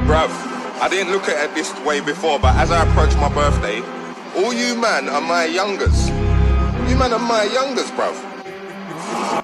Bruv, I didn't look at it this way before, but as I approach my birthday, all you man are my youngers. You man are my youngers, bruv.